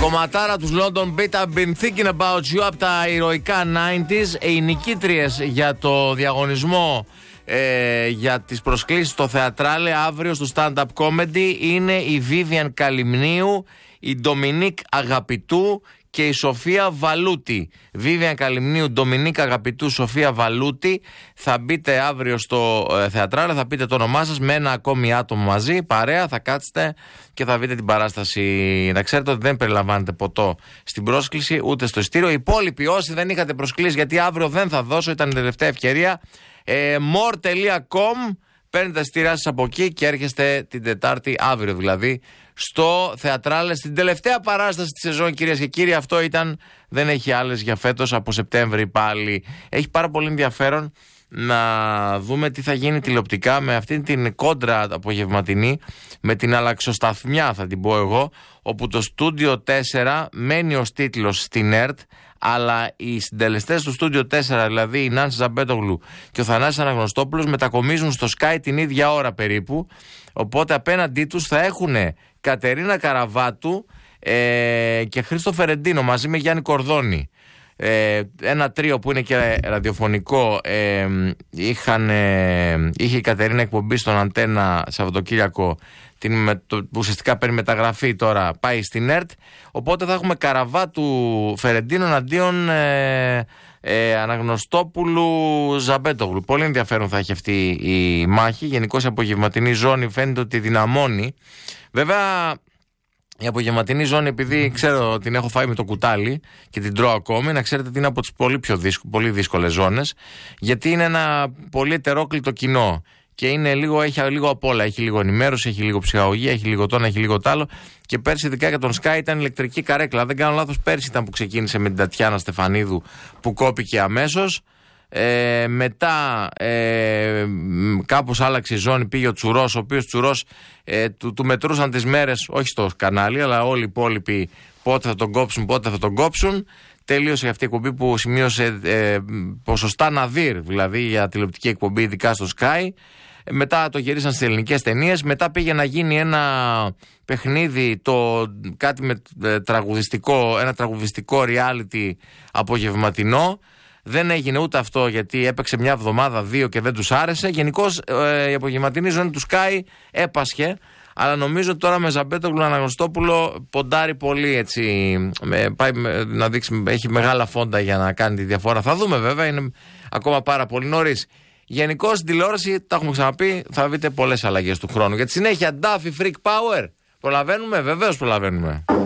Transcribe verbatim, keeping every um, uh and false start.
Κομματάρα τους London Beat, I've been thinking about you από τα ηρωικά ενενήντα. Οι νικήτριες για το διαγωνισμό ε, για τις προσκλήσεις στο Θεατράλε αύριο στο stand-up comedy είναι η Vivian Καλυμνίου, η Ντομινίκ Αγαπητού και η Σοφία Βαλούτη. Vivian Καλυμνίου, Ντομινίκ Αγαπητού, Σοφία Βαλούτη. Θα μπείτε αύριο στο ε, Θεατράλε, θα πείτε το όνομά σας με ένα ακόμη άτομο μαζί, παρέα, θα κάτσετε και θα δείτε την παράσταση. Να ξέρετε ότι δεν περιλαμβάνεται ποτό στην πρόσκληση ούτε στο ειστήριο. Οι υπόλοιποι όσοι δεν είχατε προσκλήσει, γιατί αύριο δεν θα δώσω, ήταν η τελευταία ευκαιρία, ε, more τελεία com, παίρνετε τα ειστήριά σας από εκεί και έρχεστε την Τετάρτη, αύριο δηλαδή, στο Θεατράλε, στην τελευταία παράσταση της σεζόν, κυρίες και κύριοι. Αυτό ήταν, δεν έχει άλλες για φέτος, από Σεπτέμβρη πάλι. Έχει πάρα πολύ ενδιαφέρον να δούμε τι θα γίνει τηλεοπτικά με αυτήν την κόντρα απογευματινή, με την αλλαξοσταθμιά θα την πω εγώ, όπου το Στούντιο τέσσερα μένει ως τίτλος στην ΕΡΤ, αλλά οι συντελεστές του Στούντιο τέσσερα, δηλαδή η Νάνση Ζαμπέτογλου και ο Θανάσης Αναγνωστόπουλος, μετακομίζουν στο Sky την ίδια ώρα περίπου, οπότε απέναντί τους θα έχουν Κατερίνα Καραβάτου ε, και Χρήστο Φερεντίνο μαζί με Γιάννη Κορδόνη. Ε, ένα τρίο που είναι και ραδιοφωνικό. ε, είχαν, ε, είχε η Κατερίνα εκπομπή στον Αντένα Σαββατοκύριακο, την, με, το, που ουσιαστικά παίρνει μεταγραφή, τώρα πάει στην ΕΡΤ, οπότε θα έχουμε Καραβάτου Φερεντίνο αντίον ε, ε, Αναγνωστόπουλου Ζαμπέτογλου. Πολύ ενδιαφέρον θα έχει αυτή η μάχη. Γενικώς η απογευματινή ζώνη φαίνεται ότι δυναμώνει. Βέβαια η απογευματινή ζώνη, επειδή ξέρω την έχω φάει με το κουτάλι και την τρώω ακόμη, να ξέρετε ότι είναι από τις πολύ, πιο δύσκο, πολύ δύσκολες ζώνες, γιατί είναι ένα πολύ ετερόκλητο κοινό και είναι λίγο, έχει λίγο απ' όλα. Έχει λίγο ενημέρωση, έχει λίγο ψυχαγωγία, έχει λίγο τόνο, έχει λίγο τ' άλλο. Και πέρσι, ειδικά για τον Sky, ήταν ηλεκτρική καρέκλα. Δεν κάνω λάθος, πέρσι ήταν που ξεκίνησε με την Τατιάνα Στεφανίδου, που κόπηκε αμέσως. Ε, μετά ε, κάπως άλλαξε η ζώνη, πήγε ο Τσουρός, ο οποίος Τσουρός ε, του, του μετρούσαν τις μέρες, όχι στο κανάλι, αλλά όλοι οι υπόλοιποι πότε θα τον κόψουν, πότε θα τον κόψουν. Τελείωσε αυτή η εκπομπή που σημείωσε ε, ποσοστά ναδύρ, δηλαδή για τηλεοπτική εκπομπή, ειδικά στο Sky. Μετά το γυρίσαν στις ελληνικές ταινίες. Μετά πήγε να γίνει ένα παιχνίδι, το, κάτι με ε, τραγουδιστικό, ένα τραγουδιστικό reality απογευματινό. Δεν έγινε ούτε αυτό, γιατί έπαιξε μια εβδομάδα, δύο και δεν τους άρεσε. Γενικώς ε, η απογευματινή ζώνη του Sky έπασχε. Αλλά νομίζω ότι τώρα με Ζαμπέτογλου Αναγνωστόπουλο ποντάρει πολύ, έτσι. Με, πάει να δείξει, έχει μεγάλα φόντα για να κάνει τη διαφορά. Θα δούμε βέβαια, είναι ακόμα πάρα πολύ νωρίς. Γενικώς στην τηλεόραση, τα έχουμε ξαναπεί, θα δείτε πολλές αλλαγές του χρόνου. Για τη συνέχεια, Duffy Freak Power. Προλαβαίνουμε, βεβαίως προλαβαίνουμε.